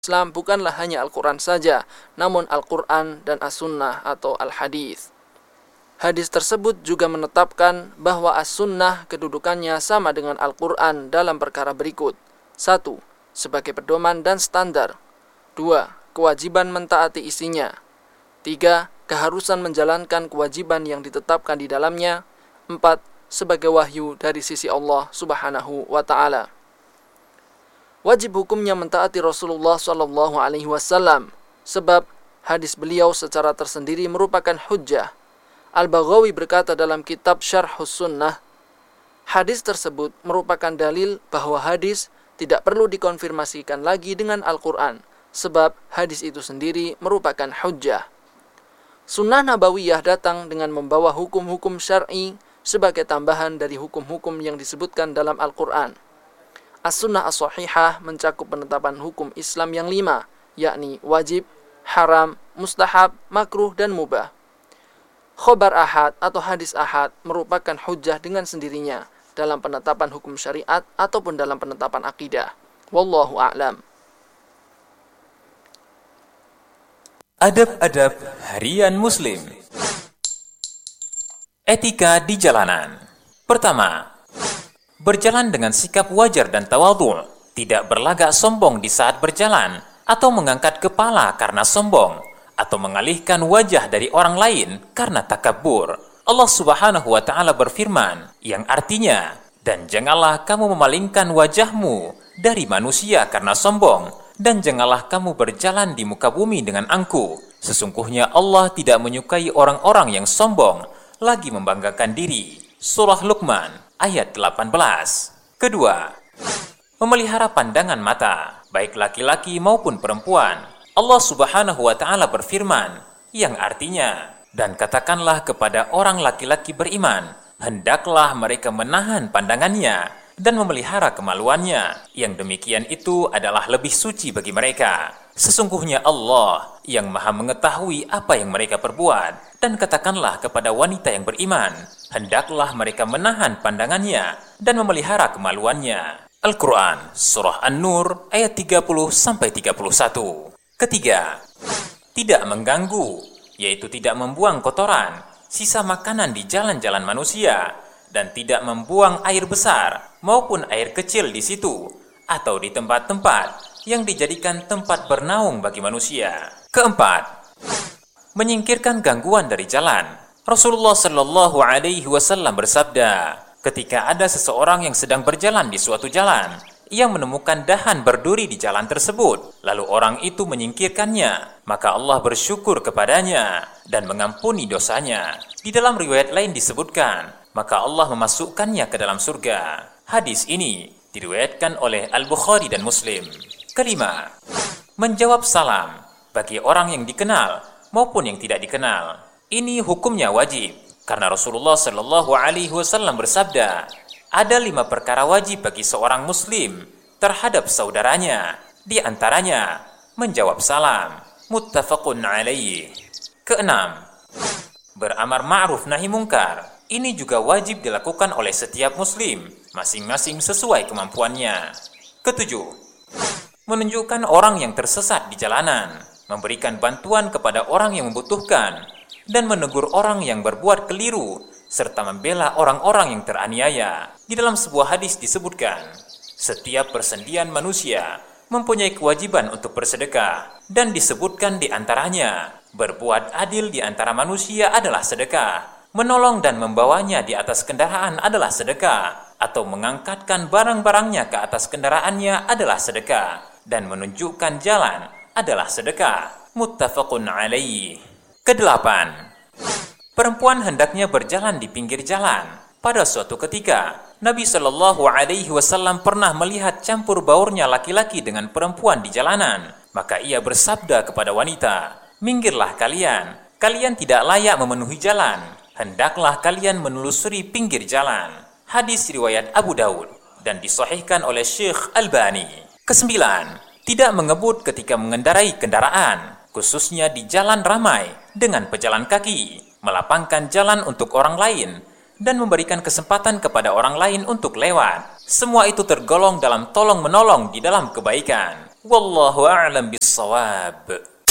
Islam bukanlah hanya Al-Quran saja, namun Al-Quran dan As-Sunnah atau Al-Hadis. Hadis tersebut juga menetapkan bahwa As-Sunnah kedudukannya sama dengan Al-Quran dalam perkara berikut. 1. Sebagai pedoman dan standar. 2. Kewajiban mentaati isinya. 3. Keharusan menjalankan kewajiban yang ditetapkan di dalamnya. 4. Sebagai wahyu dari sisi Allah Subhanahu wa Ta'ala. Wajib hukumnya mentaati Rasulullah SAW, sebab hadis beliau secara tersendiri merupakan hujjah. Al-Baghawi berkata dalam kitab Syarhus Sunnah, hadis tersebut merupakan dalil bahwa hadis tidak perlu dikonfirmasikan lagi dengan Al-Quran, sebab hadis itu sendiri merupakan hujjah. Sunnah Nabawiyah datang dengan membawa hukum-hukum syar'i sebagai tambahan dari hukum-hukum yang disebutkan dalam Al-Quran. As-Sunnah As-Sahihah mencakup penetapan hukum Islam yang 5, yakni wajib, haram, mustahab, makruh, dan mubah. Khobar ahad atau hadis ahad merupakan hujjah dengan sendirinya dalam penetapan hukum syariat ataupun dalam penetapan akidah. Wallahu a'lam. Adab-adab harian Muslim. Etika di jalanan. Pertama, berjalan dengan sikap wajar dan tawadhu', tidak berlagak sombong di saat berjalan, atau mengangkat kepala karena sombong, atau mengalihkan wajah dari orang lain karena takabur. Allah Subhanahu wa Ta'ala berfirman, yang artinya, dan janganlah kamu memalingkan wajahmu dari manusia karena sombong, dan janganlah kamu berjalan di muka bumi dengan angkuh. Sesungguhnya Allah tidak menyukai orang-orang yang sombong, lagi membanggakan diri. Surah Luqman ayat 18. Kedua, memelihara pandangan mata, baik laki-laki maupun perempuan. Allah Subhanahu wa Ta'ala berfirman, yang artinya, dan katakanlah kepada orang laki-laki beriman, hendaklah mereka menahan pandangannya dan memelihara kemaluannya. Yang demikian itu adalah lebih suci bagi mereka. Sesungguhnya Allah yang maha mengetahui apa yang mereka perbuat. Dan katakanlah kepada wanita yang beriman, hendaklah mereka menahan pandangannya dan memelihara kemaluannya. Al-Quran, Surah An-Nur, ayat 30-31. Ketiga, tidak mengganggu, yaitu tidak membuang kotoran, sisa makanan di jalan-jalan manusia, dan tidak membuang air besar maupun air kecil di situ, atau di tempat-tempat yang dijadikan tempat bernaung bagi manusia. Keempat, menyingkirkan gangguan dari jalan. Rasulullah Shallallahu Alaihi Wasallam bersabda, ketika ada seseorang yang sedang berjalan di suatu jalan, ia menemukan dahan berduri di jalan tersebut, lalu orang itu menyingkirkannya, maka Allah bersyukur kepadanya dan mengampuni dosanya. Di dalam riwayat lain disebutkan, maka Allah memasukkannya ke dalam surga. Hadis ini diriwayatkan oleh Al-Bukhari dan Muslim. Kelima, menjawab salam bagi orang yang dikenal maupun yang tidak dikenal. Ini hukumnya wajib, karena Rasulullah Shallallahu Alaihi Wasallam bersabda, ada 5 perkara wajib bagi seorang muslim terhadap saudaranya, di antaranya menjawab salam. Muttafaqun alaih. Keenam, beramar ma'ruf nahi mungkar. Ini juga wajib dilakukan oleh setiap muslim, masing-masing sesuai kemampuannya. Ketujuh, menunjukkan orang yang tersesat di jalanan, memberikan bantuan kepada orang yang membutuhkan, dan menegur orang yang berbuat keliru, serta membela orang-orang yang teraniaya. Di dalam sebuah hadis disebutkan, setiap persendian manusia mempunyai kewajiban untuk bersedekah, dan disebutkan di antaranya, berbuat adil di antara manusia adalah sedekah, menolong dan membawanya di atas kendaraan adalah sedekah, atau mengangkatkan barang-barangnya ke atas kendaraannya adalah sedekah, dan menunjukkan jalan adalah sedekah. Muttafaqun alaih. Kedelapan, perempuan hendaknya berjalan di pinggir jalan. Pada suatu ketika, Nabi Shallallahu Alaihi Wasallam pernah melihat campur baurnya laki-laki dengan perempuan di jalanan. Maka ia bersabda kepada wanita, minggirlah kalian, kalian tidak layak memenuhi jalan. Hendaklah kalian menelusuri pinggir jalan. Hadis riwayat Abu Daud dan disahihkan oleh Syekh Albani. Kesembilan, tidak mengebut ketika mengendarai kendaraan, khususnya di jalan ramai dengan pejalan kaki, melapangkan jalan untuk orang lain, dan memberikan kesempatan kepada orang lain untuk lewat. Semua itu tergolong dalam tolong-menolong di dalam kebaikan. Wallahu a'lam bissawab.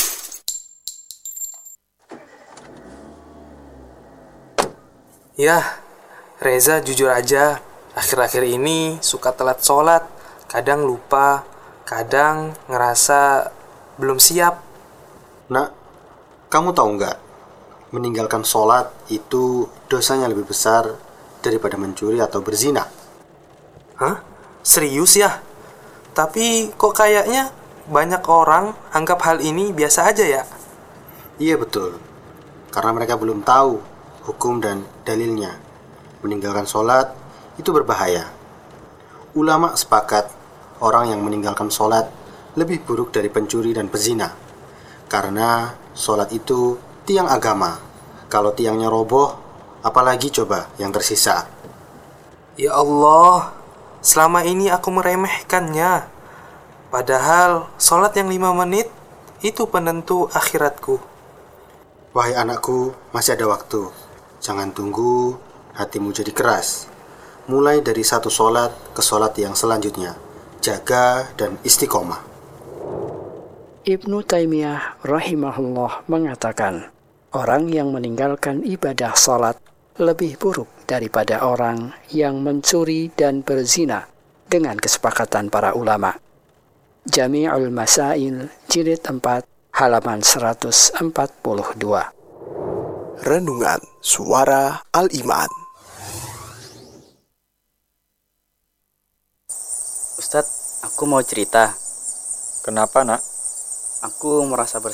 Yah, Reza jujur aja, akhir-akhir ini suka telat sholat, kadang lupa, kadang ngerasa belum siap. Nak, kamu tahu nggak? Meninggalkan sholat itu dosanya lebih besar daripada mencuri atau berzina. Hah? Serius ya? Tapi kok kayaknya banyak orang anggap hal ini biasa aja ya? Iya betul, karena mereka belum tahu hukum dan dalilnya. Meninggalkan sholat itu berbahaya. Ulama sepakat orang yang meninggalkan sholat lebih buruk dari pencuri dan pezina. Karena sholat itu tiang agama. Kalau tiangnya roboh, apalagi coba yang tersisa. Ya Allah, selama ini aku meremehkannya. Padahal sholat yang 5 menit itu penentu akhiratku. Wahai anakku, masih ada waktu. Jangan tunggu hatimu jadi keras. Mulai dari satu sholat ke sholat yang selanjutnya. Jaga dan istiqomah. Ibnu Taimiyah rahimahullah mengatakan, orang yang meninggalkan ibadah salat lebih buruk daripada orang yang mencuri dan berzina dengan kesepakatan para ulama. Jami'ul Masail, jilid 4, halaman 142. Renungan Suara Al-Iman. Ustadz, aku mau cerita. Kenapa, Nak? Aku merasa